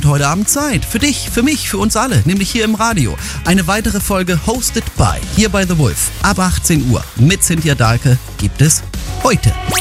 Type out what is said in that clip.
heute Abend Zeit. Für dich, für mich, für uns alle, nämlich hier im Radio. Eine weitere Folge Hosted by, hier bei The Wolf. Ab 18 Uhr mit Cynthia Dahlke gibt es heute.